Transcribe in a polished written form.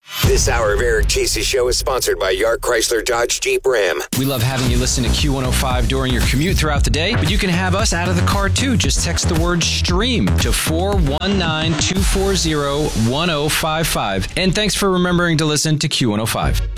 This hour of Eric Chasey's show is sponsored by Yark Chrysler Dodge Jeep Ram. We love having you listen to Q105 during your commute throughout the day, but you can have us out of the car too. Just text the word STREAM to 419-240-1055. And thanks for remembering to listen to Q105.